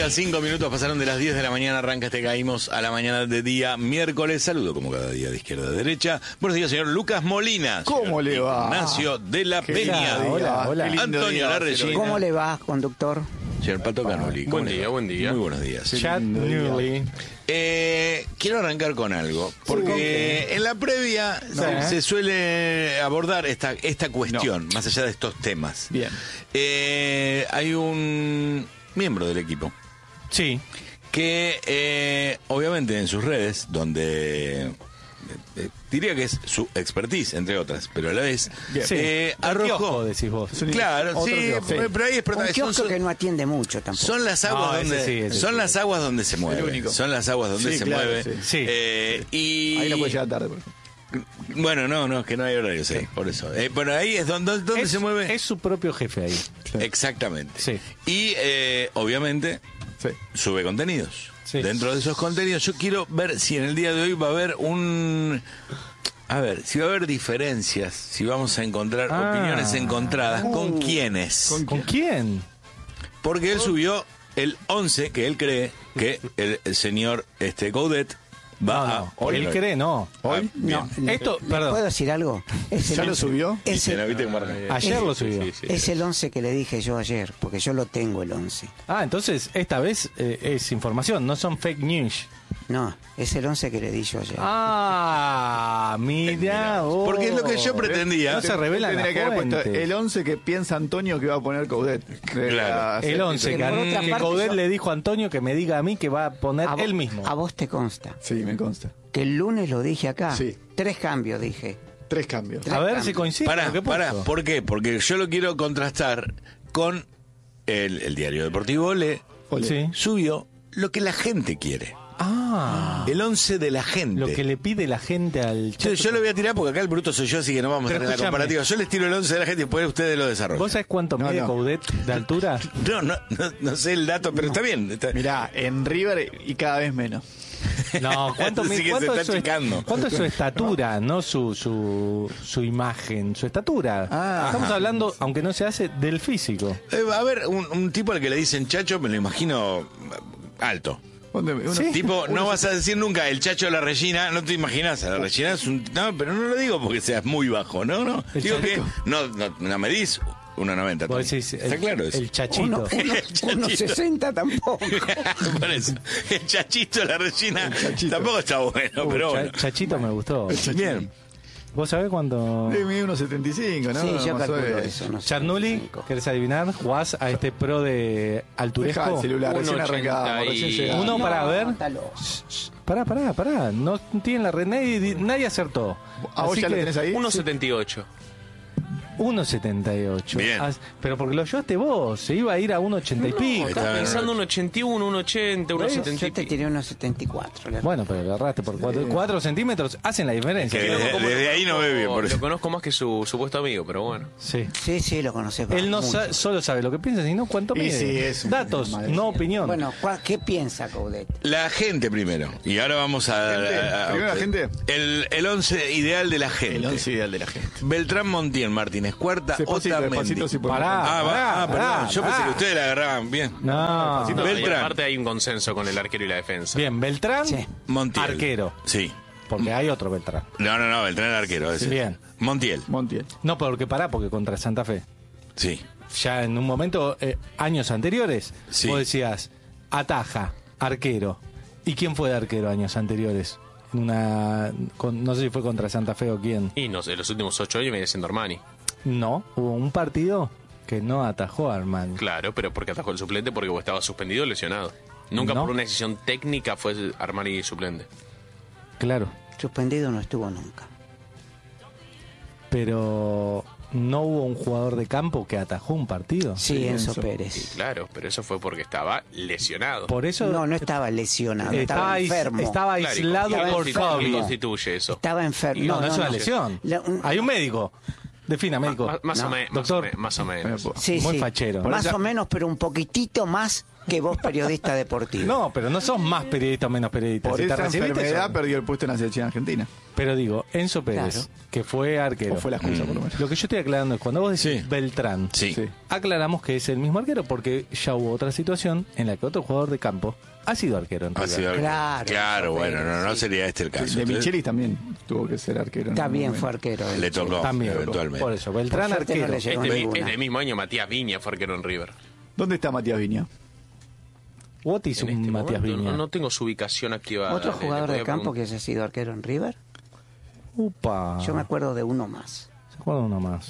mediodía, 5 minutos pasaron de las 10 de la mañana, arranca Caímos a la mañana de día miércoles. Saludo como cada día de izquierda a derecha. Buenos días, señor Lucas Molina. ¿Cómo le va? Ignacio de la Peña. Hola. Antonio Larrellina. ¿Cómo le va, conductor? Señor Pato Canoli. Buen día. Muy buenos días. Chat Newly. Quiero arrancar con algo, porque en la previa se suele abordar esta cuestión, más allá de estos temas. Bien. Hay un miembro del equipo. Sí. Que obviamente en sus redes, donde diría que es su expertise, entre otras, pero a la vez arrojó, kiosco, decís vos. Claro, sí, pero ahí es Un kiosco que no atiende mucho tampoco. son las aguas No, las aguas donde se mueve. Son las aguas donde se mueve. Sí. Y Ahí no puede llegar tarde. bueno, no, es que no hay horario, por eso. Pero ahí es donde se mueve. Es su propio jefe ahí. Exactamente. Sí. Y obviamente Sí. sube contenidos. Sí. Dentro de esos contenidos yo quiero ver si en el día de hoy va a haber si va a haber diferencias, si vamos a encontrar opiniones encontradas. ¿Con quiénes? ¿Con quién? Porque él subió el 11 que él cree que el señor Coudet va a... Él cree, no. ¿Hoy? No, Esto, ¿le perdón. puedo decir algo? ¿Ya lo subió? Ayer lo subió. Es el 11 que le dije yo ayer, porque yo lo tengo el 11. Entonces esta vez es información, no son fake news. No, es el 11 que le di yo ayer. Mira. Porque es lo que yo pretendía. No se revela Tendría la que haber puesto fuente. el 11 que piensa Antonio que va a poner Coudet. Claro. El 11 Por otra que parte, Coudet yo- le dijo a Antonio que me diga a mí que va a poner A vo- él mismo. A vos te consta Sí, me consta. que el lunes lo dije acá. Sí. 3 cambios dije. 3 cambios. A ver si coincide. con lo que puso. ¿Por qué? Porque yo lo quiero contrastar con el diario deportivo Le Ole. Sí. subió lo que la gente quiere. El 11 de la gente. Lo que le pide la gente al chat. Yo le voy a tirar porque acá el bruto soy yo, así que no vamos a Pero tener la escúchame. comparativa. Yo les tiro el 11 de la gente y después ustedes lo desarrollan. ¿Vos sabés cuánto mide no. Coudet de altura? No sé el dato, pero está bien. Mirá, en River y cada vez menos. No, ¿cuánto, Sí que se está achicando. ¿cuánto es su estatura? No su imagen, su estatura. Estamos hablando, aunque no se hace, del físico. A ver, un tipo al que le dicen chacho, me lo imagino alto. Sí. Tipo, no vas a decir nunca el chacho de la Regina, no te imaginas, la Regina es un... No, pero no lo digo porque seas muy bajo, no. El Digo que chacho. no medís 1,90. Vos decís, Está claro eso. el chachito. 1,60 tampoco. Por eso, el chachito de la Regina tampoco está bueno, pero bueno. Chachito me gustó. Bien. ¿Vos sabés cuánto? Mide 1,75, ¿no? Sí, yo Más o calculo menos. eso. No sé. Charnuli, ¿querés adivinar? ¿Jugás a este pro de Deja alturesco? el celular, recién arrancamos, recién llegamos. Uno para ver. Mátalo. Pará. No tiene la red. Nadie acertó. ¿A vos Así ya lo que tenés ahí? 1.78. 1,78. Bien. Pero porque lo llevaste vos. Se iba a ir a 1,80 y pico. Está Estaba bien, pensando 1.81, 1.80, Yo 1.70. te tiré 1,74. Bueno, pero agarraste por 4 centímetros. Hacen la diferencia. Que desde ahí no ve bien, por eso. Lo conozco más que su supuesto amigo, pero bueno. Sí. Sí, lo conoces. Él no mucho. solo sabe lo que piensa, sino cuánto Y mide. sí, es un Datos, madre. no opinión. Bueno, ¿qué piensa Coudet? La gente primero. Y ahora vamos Primero la gente. El 11 ideal de la gente. El 11 ideal de la gente. Beltrán Montiel, Martínez Cuarta, Despacito, si podemos. perdón. Yo pensé que ustedes la agarraban bien. No. No, y Beltrán. aparte hay un consenso con el arquero y la defensa. Bien, Beltrán, Sí. Montiel. arquero. Sí. Porque hay otro Beltrán. No, Beltrán el arquero. Ese. Bien. Montiel. Montiel. No, porque porque contra Santa Fe. Sí. Ya en un momento, años anteriores, Sí. vos decías, ataja, arquero. ¿Y quién fue de arquero años anteriores? No sé si fue contra Santa Fe o quién. Y no sé, los últimos 8 años viene siendo Armani. No, hubo un partido que no atajó a Armani. Claro, pero porque atajó el suplente porque estaba suspendido o lesionado. Nunca No. por una decisión técnica fue Armani suplente. Claro, Suspendido no estuvo nunca. pero no hubo un jugador de campo que atajó un partido. Sí, Enzo Enzo. Pérez. Claro, pero eso fue porque estaba lesionado. Por eso No estaba lesionado, estaba enfermo. estaba Claro, ¿y aislado ¿quién por constitu- COVID. quién constituye eso? Estaba enfermo. No, es una lesión. Hay un médico. Defina, médico. Más o No, menos. doctor. Más o menos. Sí, Muy sí. fachero. Más o menos, pero un poquitito más que vos periodista deportivo. No, pero no sos más periodista o menos periodista. Por Si te esa recibiste, enfermedad sos- perdió el puesto en la selección argentina. Pero digo, Enzo Pérez, Claro. que fue arquero. O fue la excusa, por lo menos. Lo que yo estoy aclarando es cuando vos decís Sí. Beltrán, Sí. Sí. aclaramos que es el mismo arquero porque ya hubo otra situación en la que otro jugador de campo ha sido arquero en Ha River. sido algo- Claro, claro, bueno, no sí. sería este el caso. De Entonces, Michelis también tuvo que ser arquero. en También algún fue momento. arquero. le tocó, También, eventualmente. por eso, Beltrán Por suerte no arquero. le llegó ninguna. Este mismo año Matías Viña fue arquero en River. ¿Dónde está Matías Viña? What is En un este Matías momento Viña? no tengo su ubicación activada. ¿Otro Le jugador voy de a campo preguntar. que haya sido arquero en River? Upa. Yo me acuerdo de uno más. ¿Se acuerdan uno más?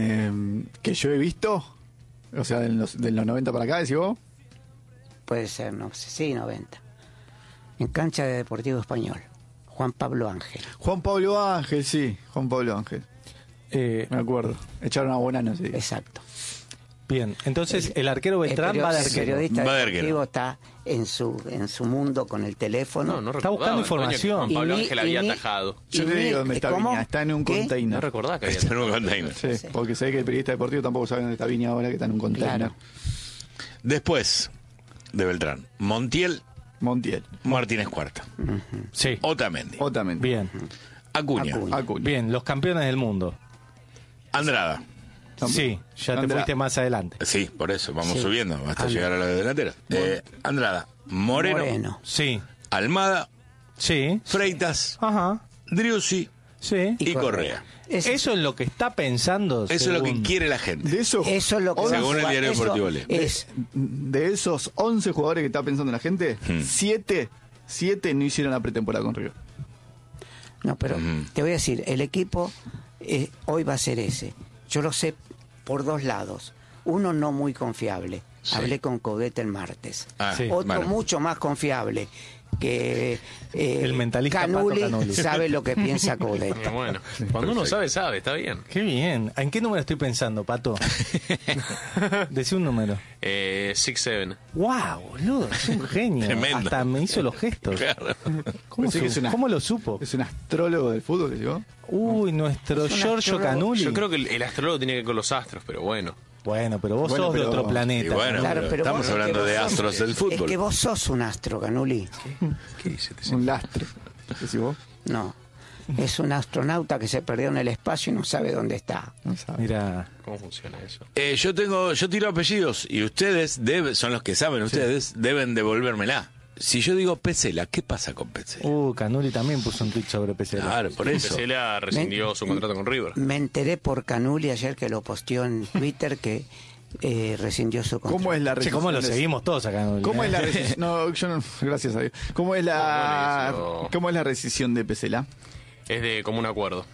Que yo he visto, o sea, de los 90 para acá, decís vos. Puede ser, no sé, sí, 90. En cancha de Deportivo Español. Juan Pablo Ángel. Juan Pablo Ángel, sí, Juan Pablo Ángel. Me acuerdo. Echaron a Bonano, sí. Exacto. Bien, entonces el arquero Beltrán va de El arquero. periodista Va de arquero. deportivo está en su mundo con el teléfono. No Está buscando recordaba, información. Antonio, que Juan Pablo Y ni- Ángel y había ni- atajado. Yo te digo dónde está ¿Cómo? Viña. Está en un ¿Qué? No container. recordaba que había Está en un atajado. container. Sí, porque sé que el periodista deportivo tampoco sabe dónde está Viña ahora, que está en un container. Claro. Después de Beltrán, Montiel, Montiel. Martínez Cuarta, Sí. Otamendi, Otamendi. Bien, Acuña, Acuña. Acuña. bien, los campeones del mundo. Andrada. Sí, ya te Andrada. fuiste más adelante. Sí, por eso, vamos Sí. subiendo hasta Andrada. llegar a la delantera. Andrada, Moreno, Sí, Almada, sí. Freitas, Ajá, Driussi sí. y Correa. Eso es lo que está pensando. Eso es lo que según- quiere la gente. De esos, Eso es lo que va a Según el jugar. diario Eso Deportivo Leo. es de esos 11 jugadores que está pensando la gente, 7 no hicieron la pretemporada con River. No, pero te voy a decir, el equipo hoy va a ser ese. Yo lo sé por dos lados. Uno no muy confiable. Sí. Hablé con Coudet el martes. Ah, Sí. Otro bueno. mucho más confiable. Que El mentalista Canuli, Pato Canuli. sabe lo que piensa Coudet. Bueno, cuando uno sabe, sabe, está bien. Qué bien. ¿En qué número estoy pensando, Pato? Decí un número. 6-7. ¡Wow, boludo! Es un genio. Tremendo. Hasta me hizo los gestos. Claro. ¿Cómo, Pensé que es una- ¿Cómo lo supo? Es un astrólogo del fútbol, ¿le digo? Uy, nuestro Es un Giorgio astrólogo. Canuli. Yo creo que el astrólogo tiene que ver con los astros, pero bueno. Bueno, pero vos Bueno, sos de pero- otro planeta. Y bueno, Canuli. pero estamos vos- hablando que vos de sos- astros del fútbol. Es que vos sos un astro, Canuli. ¿Qué dice? Un lastre. ¿Decís vos? No. Es un astronauta que se perdió en el espacio y no sabe dónde está. No sabe. Mira, ¿Cómo funciona eso? Yo tiro apellidos y ustedes son los que saben, ustedes deben devolvérmela. Si yo digo Pesela, ¿qué pasa con Pesela? Canuli también puso un tweet sobre PCL. Claro, por eso. Pesela rescindió su contrato con River. Me enteré por Canuli ayer que lo posteó en Twitter que rescindió su contrato. ¿Cómo es la Che, rescisión? ¿cómo lo de- seguimos todos acá, Canuli? ¿Cómo es la rescisión? No, yo no, gracias a Dios. ¿Cómo es la, No, no, ¿cómo es la rescisión de Pesela? Es de común acuerdo.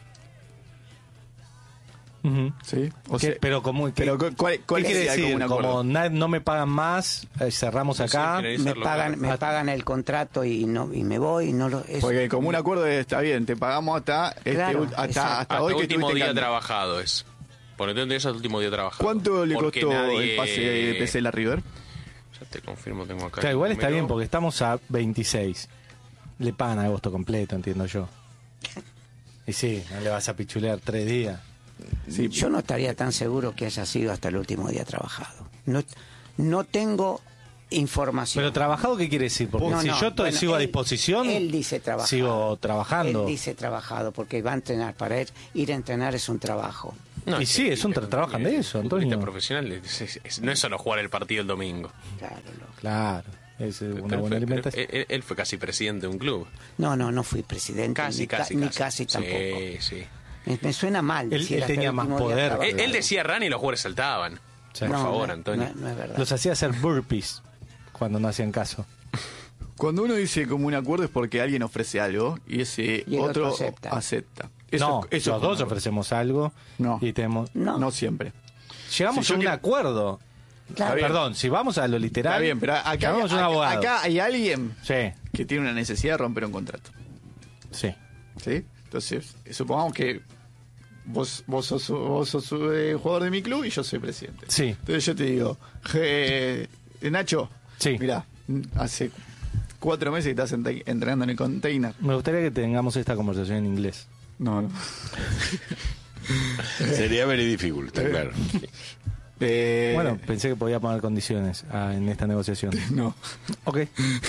Ujú. ¿Sí? O ¿Qué- sea, pero ¿cuál ¿qué quiere quiere decir decir? como un acuerdo? Como no me pagan más, cerramos acá. Sí, me pagan el contrato y me voy. No lo, es- Porque como un acuerdo está bien, te pagamos hasta, Claro, hasta Hasta hoy que último estuviste día cantando. trabajado es. Por entonces es el último día trabajado. ¿Cuánto le Porque costó nadie- el pase de Pesela a River? Ya te confirmo, tengo acá. Claro, el igual está número. bien porque estamos a 26. Le pagan agosto completo, entiendo yo. Y sí, no le vas a pichulear 3 días. Sí, Yo no estaría tan seguro que haya sido hasta el último día trabajado. No tengo información. Pero trabajado, ¿qué quiere decir? Porque No, si no, yo bueno, sigo a él- disposición, él dice trabajado. sigo trabajando. Él dice trabajado porque va a entrenar. Para él, ir a entrenar es un trabajo. Y sí, es un trabajan de eso, Antonio. Futbolista profesional no es solo jugar el partido el domingo. Claro, Claro, es una Pero buena fue- alimentación. él fue casi presidente de un club. no fui presidente. Casi, ni casi tampoco. Sí, sí. Me suena mal. Él decir hasta tenía el más último día poder. trabajado. Él decía run y los jugadores saltaban. Sí. Por No, favor, no, Antonio. No es verdad. Los hacía hacer burpees cuando no hacían caso. Cuando uno dice como un acuerdo es porque alguien ofrece algo y ese Y el otro otro acepta. No, eso es los dos como- ofrecemos algo No. y tenemos... No siempre. Llegamos Si a yo un que- acuerdo. Claro. bien. Perdón, si vamos a lo literal... Está bien, pero acá, llamamos a un abogado. acá hay alguien Sí, que tiene una necesidad de romper un contrato. sí. ¿Sí? Entonces, supongamos que vos sos jugador de mi club y yo soy presidente. Sí. Entonces yo te digo, Nacho, Sí. mirá, hace 4 meses que estás entrenando en el container. Me gustaría que tengamos esta conversación en inglés. No. Sería very difficult, está claro. Bueno, pensé que podía poner condiciones en esta negociación. No. Ok.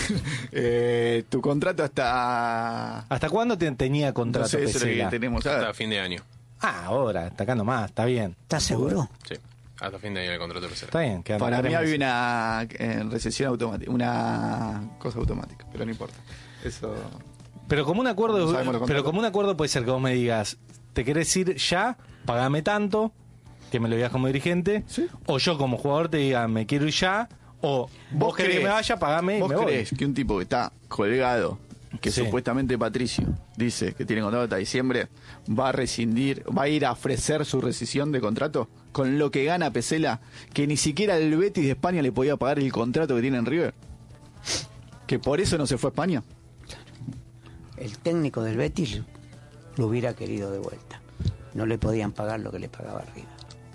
Tu contrato hasta... ¿Hasta cuándo tenía contrato No sé, eso es lo que Pesela? tenemos. Hasta fin de año. Ahora, hasta acá nomás, está bien. ¿Estás seguro? Sí. Hasta fin de año el contrato de Pesela. Está bien. quedan Para 3 mí había una recesión automática, una cosa automática, pero no importa. Eso... Pero como un acuerdo, No sabemos los contratos. puede ser que vos me digas, ¿te querés ir ya? Pagame tanto, que me lo digas como dirigente. Sí. O yo como jugador te diga, me quiero ir ya. O vos querés que me vaya, pagame y ¿Vos me voy. creés que un tipo que está colgado, que Sí. supuestamente Patricio dice que tiene contrato hasta diciembre, va a rescindir, va a ir a ofrecer su rescisión de contrato con lo que gana Pesela, que ni siquiera el Betis de España le podía pagar el contrato que tiene en River? ¿Que por eso no se fue a España? El técnico del Betis lo hubiera querido de vuelta. No le podían pagar lo que le pagaba River.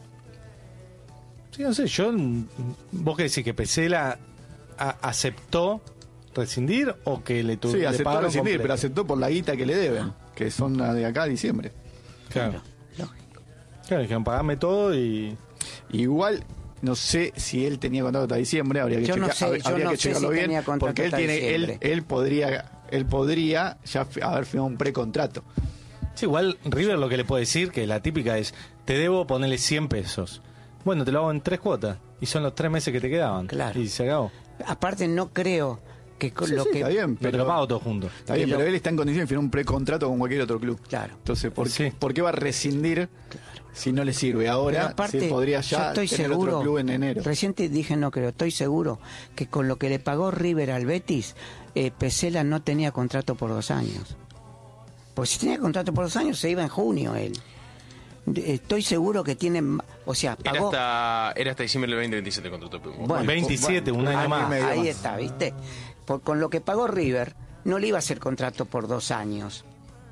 Sí, no sé, vos qué decís, que Pesela aceptó rescindir o que le Sí, le aceptó pagaron rescindir, completo? pero aceptó por la guita que le deben, que son la de acá a diciembre. Claro, Lógico. claro, dijeron, pagame todo y... Igual, no sé si él tenía contrato hasta diciembre, habría que, Yo no sé, yo habría no que sé checarlo si bien, tenía contrato porque él hasta tiene, diciembre. él podría ya haber firmado un precontrato. Sí, igual River lo que le puede decir, que la típica es, te debo ponerle 100 pesos. Bueno, te lo hago en 3 cuotas. Y son los 3 meses que te quedaban. Claro. Y se acabó. Aparte, no creo que con Sí, lo sí, que... está bien, No te pero, lo pago todo junto. está bien, y lo- pero él está en condiciones de firmar un precontrato con cualquier otro club. Claro. Entonces, ¿por Sí. qué va a rescindir si no le sirve Pero ahora? aparte, si él podría yo ya estoy tener seguro, otro club en enero. recién te dije no creo, estoy seguro que con lo que le pagó River al Betis, Pesela no tenía contrato por 2 años. Porque si tenía contrato por 2 años, se iba en junio él. Estoy seguro que tienen, o sea, pagó... Era hasta diciembre del 2027 el contrato. Bueno, 27, un año más. medio Ahí más. está, ¿viste? Con lo que pagó River, no le iba a hacer contrato por 2 años.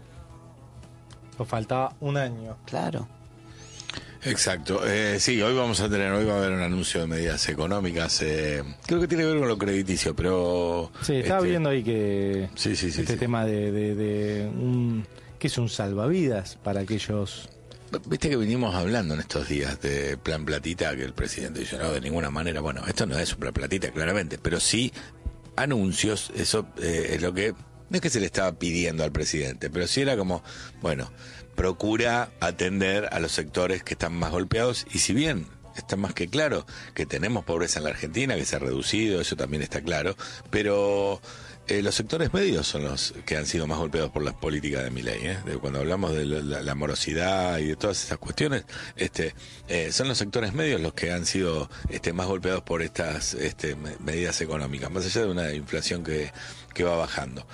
Nos faltaba un año. Claro. Exacto. Sí, hoy va a haber un anuncio de medidas económicas. Creo que tiene que ver con lo crediticio, pero... Sí, estaba viendo ahí que Sí, sí, sí, este sí. tema de un... ¿Qué es un salvavidas para aquellos... Viste que vinimos hablando en estos días de plan platita, que el presidente dice, no, de ninguna manera. Bueno, esto no es un plan platita, claramente, pero sí anuncios, eso es lo que... No es que se le estaba pidiendo al presidente, pero sí era como, bueno, procura atender a los sectores que están más golpeados, y si bien está más que claro que tenemos pobreza en la Argentina, que se ha reducido, eso también está claro, pero los sectores medios son los que han sido más golpeados por las políticas de Milei, cuando hablamos de la morosidad y de todas esas cuestiones, son los sectores medios los que han sido más golpeados por estas medidas económicas, más allá de una inflación que va bajando.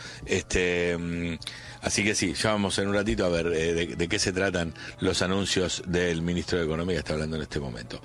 Así que sí, ya vamos en un ratito a ver de qué se tratan los anuncios del ministro de Economía que está hablando en este momento.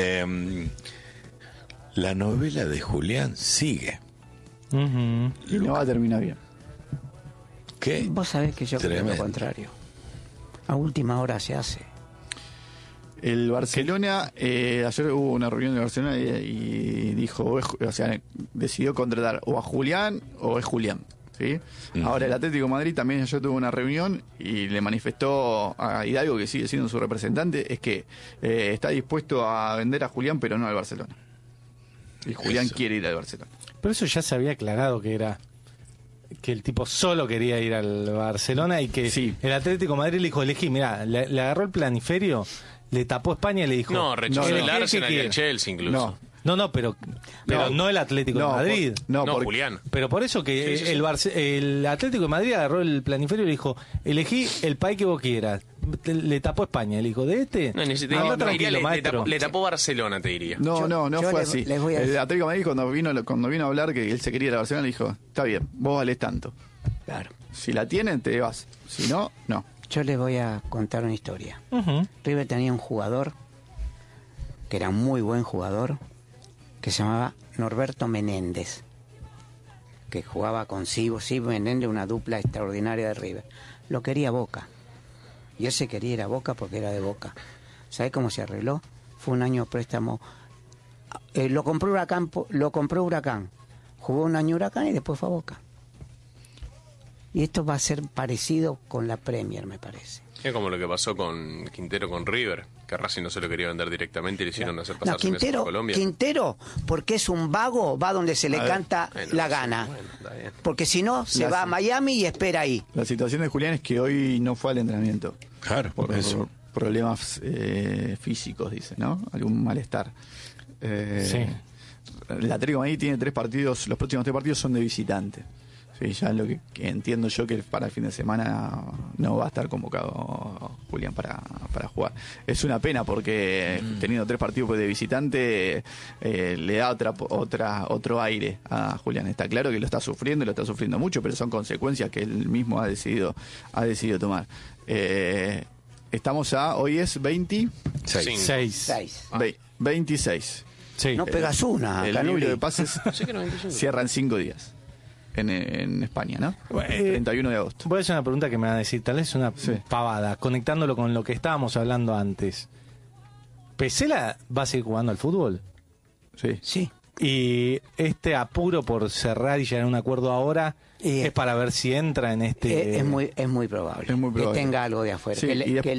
La novela de Julián sigue. Ujú. Y no va a terminar bien. ¿Qué? Vos sabés que yo creo Tremendo. lo contrario. A última hora se hace. El Barcelona, ayer hubo una reunión de Barcelona y dijo, o sea, decidió contratar o a Julián o es Julián. ¿Sí? Ahora el Atlético de Madrid también ayer tuvo una reunión y le manifestó a Hidalgo, que sigue siendo su representante, es que está dispuesto a vender a Julián, pero no al Barcelona. Y Julián Eso. quiere ir al Barcelona. Pero eso ya se había aclarado que el tipo solo quería ir al Barcelona y que Sí. el Atlético de Madrid le dijo, elegí, mirá, le agarró el planiferio, le tapó España y le dijo... No, rechazó No, el no. Arsenal y el ¿Qué Chelsea incluso. No, pero no el Atlético de Madrid. No, porque- Julián. Pero por eso que Sí, sí, sí. el Atlético de Madrid agarró el planiferio y le dijo, elegí el país que vos quieras. Le tapó España, le dijo, ¿de este? No, ni siquiera- Anda te diría, tranquilo, maestro. le tapó Barcelona, te diría. No, Yo- no yo fue les- así. les voy a El decir. Atlético de Madrid cuando vino a hablar que él se quería ir a Barcelona le dijo, está bien, vos valés tanto. Claro. Si la tienen, te vas. Si no, no. Yo les voy a contar una historia. Ujú. River tenía un jugador que era un muy buen jugador, que se llamaba Norberto Menéndez, que jugaba con Sibo Menéndez, una dupla extraordinaria de River. Lo quería Boca. Y él se quería ir a Boca porque era de Boca. ¿Sabe cómo se arregló? Fue un año préstamo. Lo compró Huracán. Jugó un año Huracán y después fue a Boca. Y esto va a ser parecido con la Premier, me parece. Es como lo que pasó con Quintero con River, que que Racing no se lo quería vender directamente y le hicieron hacer pasar No, 6 meses por Colombia. Quintero, porque es un vago, va donde se le canta la gana. Bueno, está bien. Porque si no, se va a Miami y espera ahí. La situación de Julián es que hoy no fue al entrenamiento. Claro, por eso. Problemas físicos, dice, ¿no? Algún malestar. Sí. El Atlético de Madrid tiene 3 partidos, los próximos 3 partidos son de visitante. Sí, ya lo que entiendo yo que para el fin de semana no va a estar convocado Julián para jugar. Es una pena porque teniendo 3 partidos de visitante le da otro aire a Julián. Está claro que lo está sufriendo mucho, pero son consecuencias que él mismo ha decidido tomar. Hoy es 6. 26. Sí. No pegas una, El Canuli. libro de pases Sí que 95. cierran 5 días en España, ¿no? El 31 de agosto. Voy a hacer una pregunta que me va a decir, tal vez una pavada, conectándolo con lo que estábamos hablando antes. ¿Pesela va a seguir jugando al fútbol? Sí. Sí. Y este apuro por cerrar y llegar a un acuerdo ahora es para ver si entra en este... Es muy probable. Es muy probable. Que tenga algo de afuera. Sí,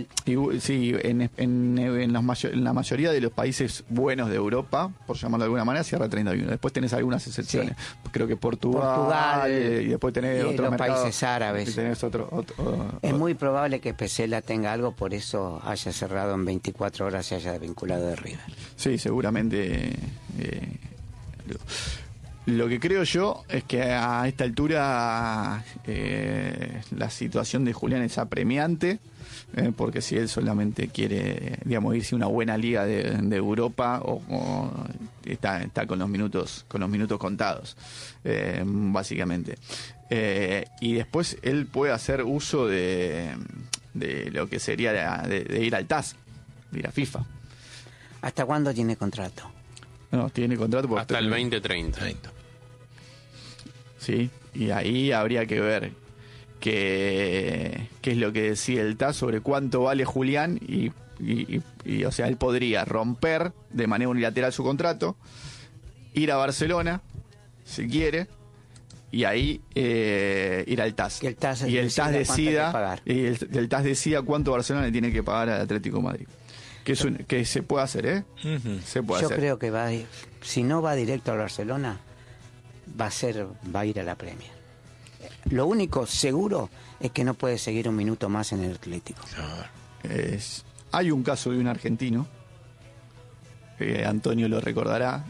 en la mayoría de los países buenos de Europa, por llamarlo de alguna manera, cierra 31. Después tenés algunas excepciones. Creo que Portugal y después tenés y otros los mercados, países árabes. y tenés Es muy probable que Pesela tenga algo, por eso haya cerrado en 24 horas, se haya desvinculado de River. Sí, seguramente. Lo que creo yo es que a esta altura la situación de Julián es apremiante, porque si él solamente quiere, digamos, irse a una buena liga de Europa, o está con los minutos contados, básicamente. Y después él puede hacer uso de lo que sería de ir al TAS, de ir a FIFA. ¿Hasta cuándo tiene contrato? No, tiene contrato por Hasta el 2030. Sí, y ahí habría que ver qué es lo que decide el TAS sobre cuánto vale Julián y o sea, él podría romper de manera unilateral su contrato, ir a Barcelona, si quiere, y ahí ir al TAS. Que el TAS y el TAS decida decida el TAS decida cuánto Barcelona le tiene que pagar al Atlético de Madrid. Que se puede hacer, ¿eh? Se puede Yo hacer. creo que si no va directo a Barcelona, va a ir a la Premier. Lo único seguro es que no puede seguir un minuto más en el Atlético. Hay un caso de un argentino, Antonio lo recordará,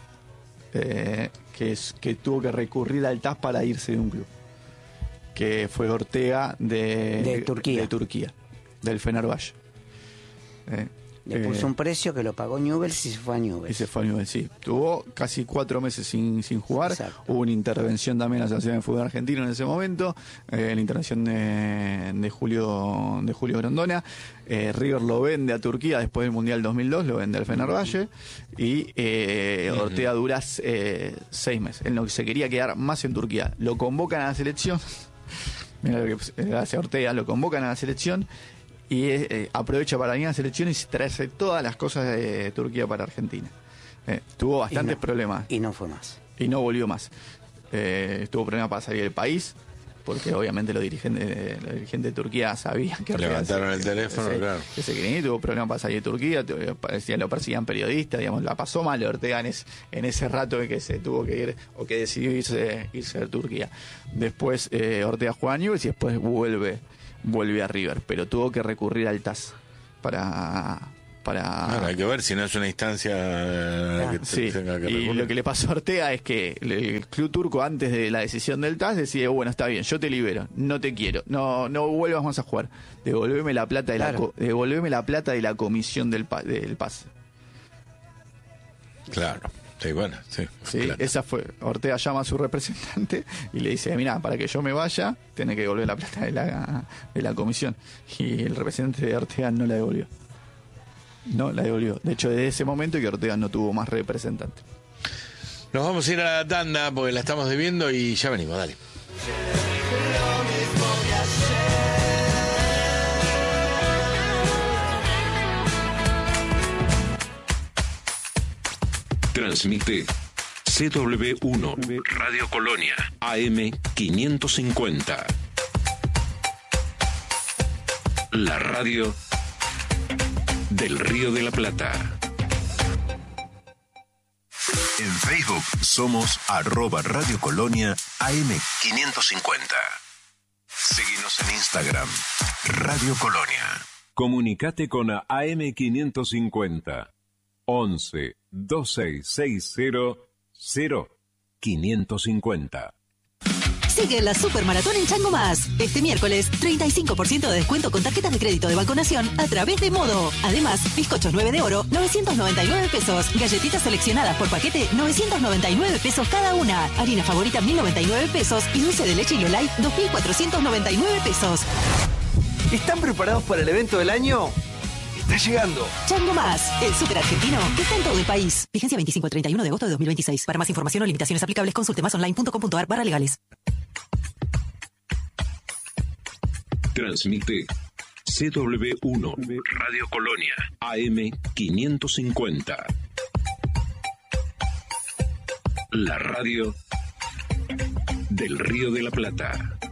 que tuvo que recurrir al TAS para irse de un club, que fue Ortega de Turquía, del Fenerbahce. Le puso un precio que lo pagó Newell's y se fue a Newell's. Y se fue a Newell's, sí. Tuvo casi 4 meses sin jugar. Exacto. Hubo una intervención también en la Asociación de Fútbol Argentino en ese momento, la intervención de Julio Grondona. River lo vende a Turquía después del Mundial 2002, lo vende al Fenerbahce, y Ortega dura 6 meses. Él no se quería quedar más en Turquía. Lo convocan a la selección. Mira lo que hace Ortega, lo convocan a la selección y aprovecha para venir a las elecciones y traerse todas las cosas de Turquía para Argentina. Tuvo bastantes problemas. Y no fue más. Y no volvió más. Tuvo problemas para salir del país, porque obviamente los dirigentes de Turquía sabían que levantaron el teléfono, claro. Que se quería ir, tuvo problemas para salir de Turquía, lo perseguían periodistas, digamos, la pasó mal Ortega en ese rato en que se tuvo que ir, o que decidió irse de Turquía. Después Ortega juega a Newell's y después vuelve a River, pero tuvo que recurrir al TAS para Claro, hay que ver si no es una instancia que sí. tenga que Y recurrir. lo que le pasó a Ortega es que el club turco, antes de la decisión del TAS, decide, bueno, está bien, yo te libero, no te quiero, no vuelvas más a jugar, devolveme la plata de la comisión del pase. Claro. Sí, bueno, sí. Sí, claro. esa fue. Ortega llama a su representante y le dice, mira, para que yo me vaya, tiene que devolver la plata de la comisión. Y el representante de Ortega no la devolvió. No la devolvió. De hecho, desde ese momento que Ortega no tuvo más representante. Nos vamos a ir a la tanda porque la estamos debiendo y ya venimos, dale. Transmite CW1 Radio Colonia AM 550. La radio del Río de la Plata. En Facebook somos @Radio Colonia AM550. Seguinos en Instagram, Radio Colonia. Comunicate con AM550 11 2660 0550. Sigue la Supermaratón en Chango Más. Este miércoles, 35% de descuento con tarjetas de crédito de Banco Nación a través de Modo. Además, bizcochos 9 de oro, 999 pesos. Galletitas seleccionadas por paquete, 999 pesos cada una. Harina favorita, 1099 pesos. Y dulce de leche Hilo Light, 2499 pesos. ¿Están preparados para el evento del año? Está llegando. Chango Más, el súper argentino que está en todo el país. Vigencia 25 al 31 de agosto de 2026. Para más información o limitaciones aplicables, consulte másonline.com.ar/legales. Transmite CW1 Radio Colonia AM550. La radio del Río de la Plata.